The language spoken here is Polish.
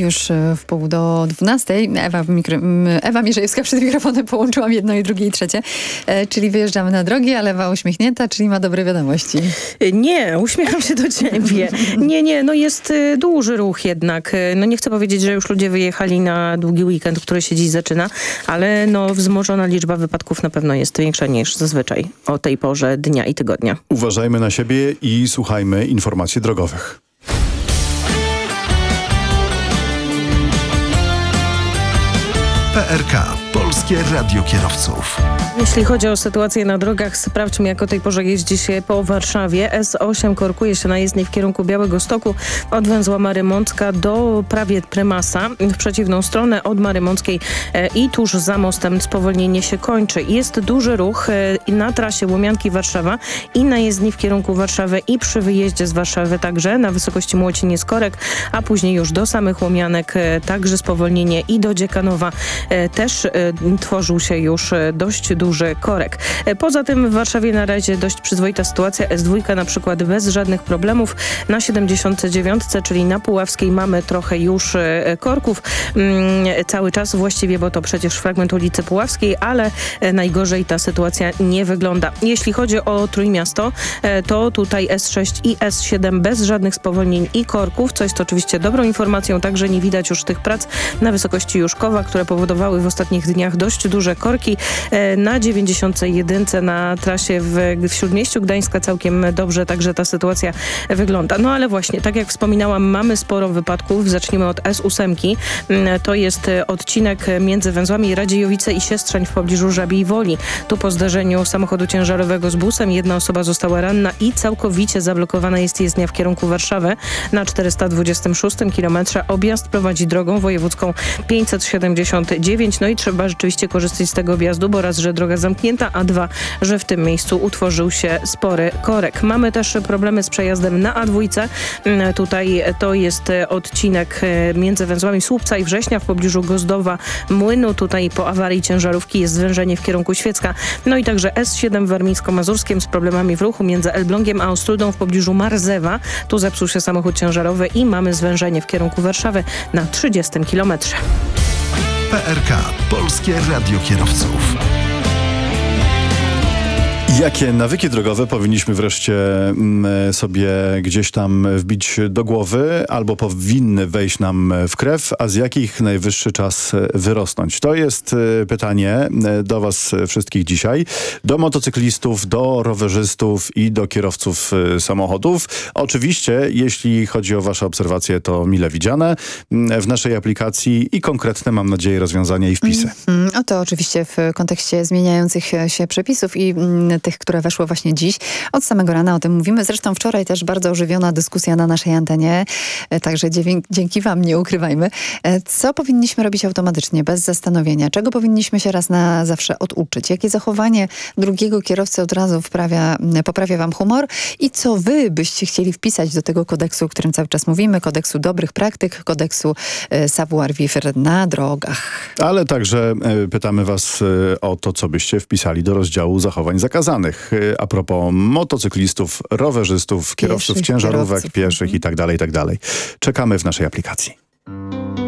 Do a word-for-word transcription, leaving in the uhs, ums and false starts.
już w pół do dwunastej. Ewa, mikro, Ewa Mierzejewska przed mikrofonem, połączyłam jedno i drugie i trzecie. Czyli wyjeżdżamy na drogi, ale Ewa uśmiechnięta, czyli ma dobre wiadomości. Nie, uśmiecham się do ciebie. Nie, nie, no jest duży ruch jednak. No nie chcę powiedzieć, że już ludzie wyjechali na długi weekend, który się dziś zaczyna, ale no wzmożona liczba wypadków na pewno jest większa niż zazwyczaj o tej porze dnia i tygodnia. Uważajmy na siebie i słuchajmy informacji drogowych. P R K. Polskie Radio Kierowców. Jeśli chodzi o sytuację na drogach, sprawdźmy, jak o tej porze jeździ się po Warszawie. S osiem korkuje się na jezdni w kierunku Białegostoku od węzła Marymącka do prawie Prymasa. W przeciwną stronę od Marymąckiej e, i tuż za mostem spowolnienie się kończy. Jest duży ruch e, na trasie Łomianki-Warszawa i na jezdni w kierunku Warszawy i przy wyjeździe z Warszawy także na wysokości Młociniec-Korek, a później już do samych Łomianek e, także spowolnienie i do Dziekanowa e, też e, tworzył się już e, dość duży korek. Poza tym w Warszawie na razie dość przyzwoita sytuacja. S dwa na przykład bez żadnych problemów. Na siedemdziesiątce dziewiątce, czyli na Puławskiej, mamy trochę już korków. Cały czas właściwie, bo to przecież fragment ulicy Puławskiej, ale najgorzej ta sytuacja nie wygląda. Jeśli chodzi o Trójmiasto, to tutaj S sześć i S siedem bez żadnych spowolnień i korków, co jest oczywiście dobrą informacją. Także nie widać już tych prac na wysokości Juszkowa, które powodowały w ostatnich dniach dość duże korki. Na dziewięćdziesiątce jedynce na trasie w, w Śródmieściu Gdańska całkiem dobrze także ta sytuacja wygląda. No ale właśnie, tak jak wspominałam, mamy sporo wypadków. Zacznijmy od S osiem. To jest odcinek między węzłami Radziejowice i Siestrzań w pobliżu Żabiej Woli. Tu po zdarzeniu samochodu ciężarowego z busem jedna osoba została ranna i całkowicie zablokowana jest jezdnia w kierunku Warszawy. Na czterysta dwudziestym szóstym kilometrze objazd prowadzi drogą wojewódzką pięćset siedemdziesiąt dziewięć. No i trzeba rzeczywiście korzystać z tego objazdu, bo raz, że droga zamknięta, a dwa, że w tym miejscu utworzył się spory korek. Mamy też problemy z przejazdem na A dwa. Tutaj to jest odcinek między węzłami Słupca i Września w pobliżu Gozdowa Młynu. Tutaj po awarii ciężarówki jest zwężenie w kierunku Świecka. No i także S siedem w Warmińsko-Mazurskiem z problemami w ruchu między Elblągiem a Ostrudą w pobliżu Marzewa. Tu zepsuł się samochód ciężarowy i mamy zwężenie w kierunku Warszawy na trzydziestym kilometrze. P R K. Polskie Radio Kierowców. Jakie nawyki drogowe powinniśmy wreszcie sobie gdzieś tam wbić do głowy albo powinny wejść nam w krew, a z jakich najwyższy czas wyrosnąć? To jest pytanie do was wszystkich dzisiaj, do motocyklistów, do rowerzystów i do kierowców samochodów. Oczywiście, jeśli chodzi o wasze obserwacje, to mile widziane w naszej aplikacji i konkretne, mam nadzieję, rozwiązania i wpisy. Mm, o to oczywiście w kontekście zmieniających się przepisów i mm, tych, które weszły właśnie dziś. Od samego rana o tym mówimy. Zresztą wczoraj też bardzo ożywiona dyskusja na naszej antenie. Także dzięki, dzięki wam, nie ukrywajmy. Co powinniśmy robić automatycznie, bez zastanowienia? Czego powinniśmy się raz na zawsze oduczyć? Jakie zachowanie drugiego kierowcy od razu wprawia, poprawia wam humor? I co wy byście chcieli wpisać do tego kodeksu, o którym cały czas mówimy? Kodeksu dobrych praktyk, kodeksu savoir-vivre na drogach. Ale także pytamy was o to, co byście wpisali do rozdziału zachowań zakazanych. A propos motocyklistów, rowerzystów, kierowców Pieszych, ciężarówek, kierowców. pieszych i tak dalej, i tak dalej. Czekamy w naszej aplikacji.